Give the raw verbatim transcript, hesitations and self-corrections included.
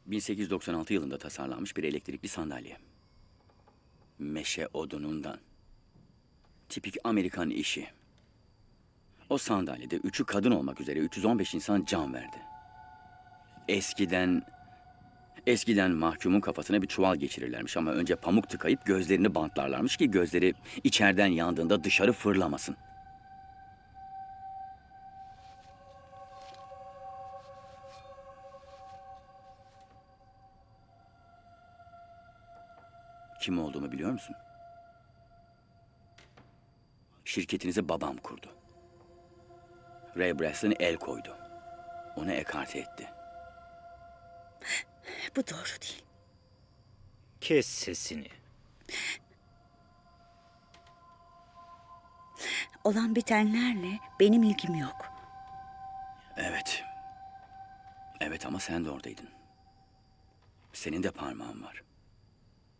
bin sekiz yüz doksan altı yılında tasarlanmış bir elektrikli sandalye. Meşe odunundan. Tipik Amerikan işi. O sandalyede üçü kadın olmak üzere üç yüz on beş insan can verdi. Eskiden... Eskiden mahkumun kafasına bir çuval geçirirlermiş ama önce pamuk tıkayıp gözlerini bantlarlarmış ki gözleri içeriden yandığında dışarı fırlamasın. Kim olduğumu biliyor musun? Şirketinizi babam kurdu. Ray Braston el koydu. Onu ekarte etti. Bu doğru değil. Kes sesini. Olan bitenlerle benim ilgim yok. Evet. Evet ama sen de oradaydın. Senin de parmağın var.